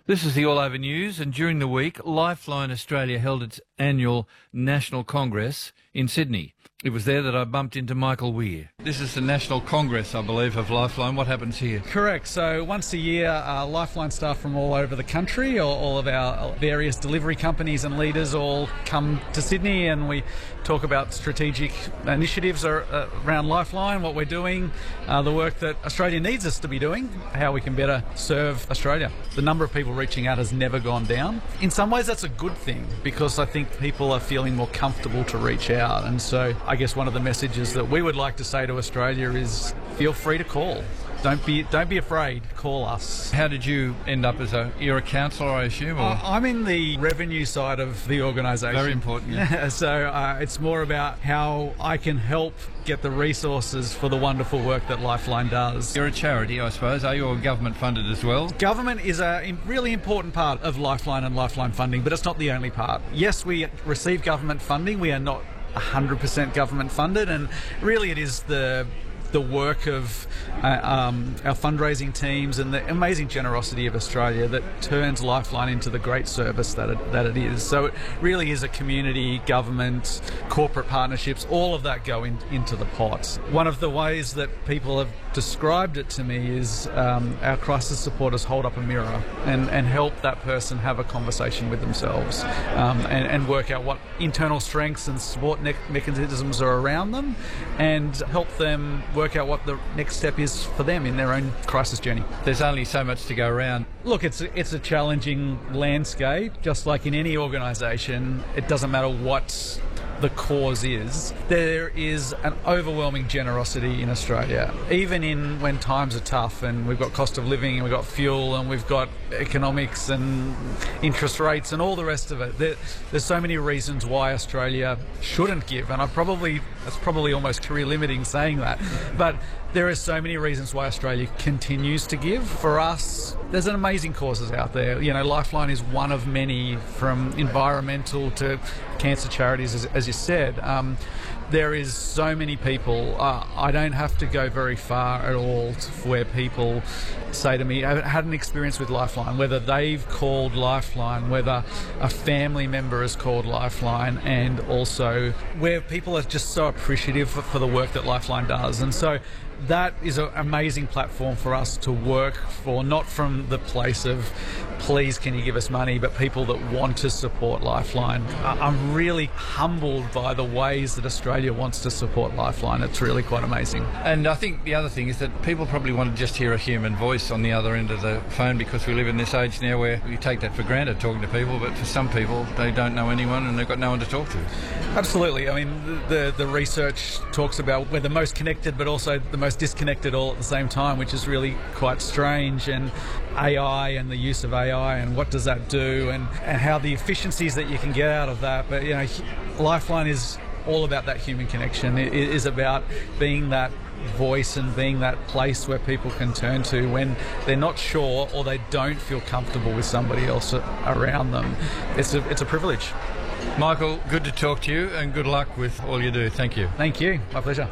This is the All Over News, and during the week, Lifeline Australia held its annual National Congress in Sydney. It was there that I bumped into Michael Weir. This is the National Congress, I believe, of Lifeline. What happens here? Correct. So once a year, Lifeline staff from all over the country, or all of our various delivery companies and leaders all come to Sydney, and we talk about strategic initiatives around Lifeline, what we're doing, the work that Australia needs us to be doing, how we can better serve Australia. The number of people reaching out has never gone down. In some ways, that's a good thing, because I think people are feeling more comfortable to reach out. And so I guess one of the messages that we would like to say to Australia is feel free to call. Don't be afraid. Call us. How did you end up you're a counsellor, I assume? Or? I'm in the revenue side of the organisation. Very important, yeah. So it's more about how I can help get the resources for the wonderful work that Lifeline does. You're a charity, I suppose. Are you government funded as well? Government is a really important part of Lifeline and Lifeline funding, but it's not the only part. Yes, we receive government funding. We are not 100% government funded, and really it is the work of our fundraising teams and the amazing generosity of Australia that turns Lifeline into the great service that it is. So it really is a community, government, corporate partnerships, all of that go into the pot. One of the ways that people have described it to me is our crisis supporters hold up a mirror and help that person have a conversation with themselves and work out what internal strengths and support mechanisms are around them, and help them work out what the next step is for them in their own crisis journey. There's only so much to go around. Look, it's a challenging landscape. Just like in any organisation, it doesn't matter what the cause is. There is an overwhelming generosity in Australia, even when times are tough and we've got cost of living and we've got fuel and we've got economics and interest rates and all the rest of it. There's so many reasons why Australia shouldn't give, and that's probably almost career limiting saying that, but there are so many reasons why Australia continues to give. For us, there's an amazing causes out there. You know, Lifeline is one of many, from environmental to cancer charities, as you said. There is so many people. I don't have to go very far at all where people say to me, I had an experience with Lifeline, whether they've called Lifeline, whether a family member has called Lifeline, and also where people are just so appreciative for the work that Lifeline does. And so that is an amazing platform for us to work for, not from the place of please can you give us money, but people that want to support Lifeline. I'm really humbled by the ways that Australia wants to support Lifeline. It's really quite amazing. And I think the other thing is that people probably want to just hear a human voice on the other end of the phone, because we live in this age now where we take that for granted, talking to people, but for some people they don't know anyone and they've got no one to talk to. Absolutely. I mean, the research talks about we're the most connected but also the most disconnected all at the same time, which is really quite strange. And AI and the use of AI and what does that do, and how the efficiencies that you can get out of that. But, you know, Lifeline is all about that human connection. It is about being that voice and being that place where people can turn to when they're not sure or they don't feel comfortable with somebody else around them. It's a privilege. Michael, good to talk to you, and good luck with all you do. Thank you. Thank you. My pleasure.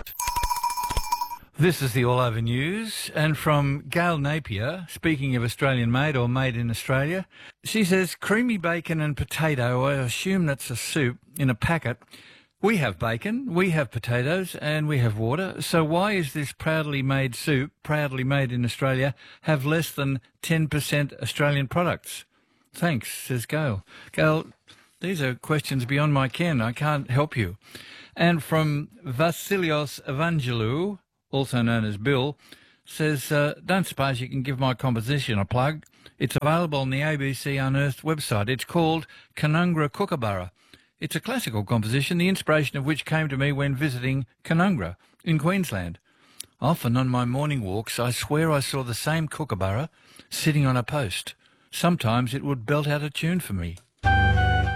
This is the All Over News, and from Gail Napier, speaking of Australian made or made in Australia, she says creamy bacon and potato, I assume that's a soup, in a packet. We have bacon, we have potatoes, and we have water, so why is this proudly made soup, proudly made in Australia, have less than 10% Australian products? Thanks, says Gail. Gail, these are questions beyond my ken. I can't help you. And from Vasilios Evangelou, also known as Bill, says, don't suppose you can give my composition a plug? It's available on the ABC Unearthed website. It's called Canungra Kookaburra. It's a classical composition, the inspiration of which came to me when visiting Canungra in Queensland. Often on my morning walks, I swear I saw the same kookaburra sitting on a post. Sometimes it would belt out a tune for me.